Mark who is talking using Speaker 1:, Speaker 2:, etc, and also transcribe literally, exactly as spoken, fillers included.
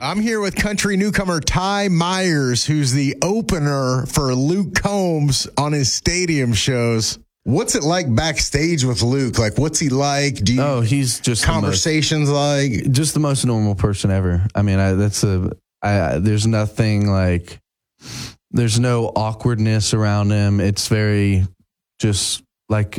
Speaker 1: I'm here with country newcomer Ty Myers, who's the opener for Luke Combs on his stadium shows. What's it like backstage with Luke? Like, what's he like? Do you,
Speaker 2: oh, he's just
Speaker 1: conversations
Speaker 2: the most,
Speaker 1: like
Speaker 2: just the most normal person ever. I mean, I, that's a. I, there's nothing like. There's no awkwardness around him. It's very just like